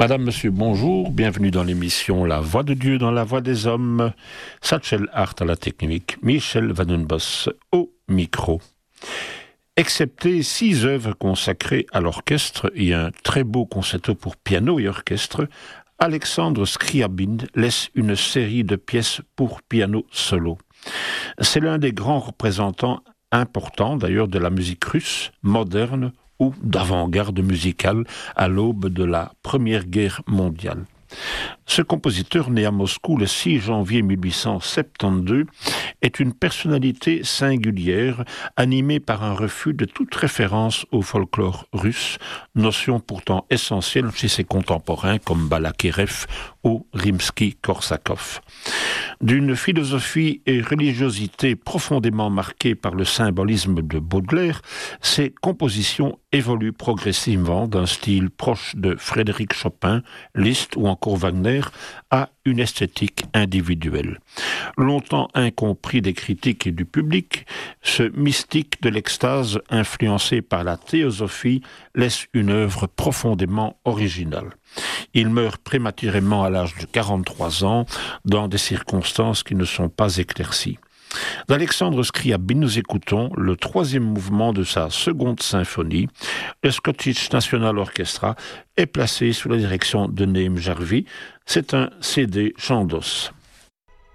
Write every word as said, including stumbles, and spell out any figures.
Madame, Monsieur, bonjour, bienvenue dans l'émission La Voix de Dieu dans la Voix des Hommes. Satchel Hart à la technique, Michel Vandenbos au micro. Excepté six œuvres consacrées à l'orchestre et un très beau concerto pour piano et orchestre, Alexandre Scriabine laisse une série de pièces pour piano solo. C'est l'un des grands représentants importants d'ailleurs de la musique russe, moderne ou d'avant-garde musicale à l'aube de la Première Guerre mondiale. Ce compositeur, né à Moscou le six janvier mille huit cent soixante-douze, est une personnalité singulière, animée par un refus de toute référence au folklore russe, notion pourtant essentielle chez ses contemporains comme Balakirev ou Rimsky-Korsakov. D'une philosophie et religiosité profondément marquées par le symbolisme de Baudelaire, ses compositions évoluent progressivement d'un style proche de Frédéric Chopin, Liszt ou encore Wagner à une esthétique individuelle. Longtemps incompris des critiques et du public, ce mystique de l'extase influencé par la théosophie laisse une œuvre profondément originale. Il meurt prématurément à l'âge de quarante-trois ans dans des circonstances qui ne sont pas éclaircies. D'Alexandre Scriabine, nous écoutons le troisième mouvement de sa seconde symphonie. Le Scottish National Orchestra est placé sous la direction de Naim Jarvi. C'est un C D Chandos.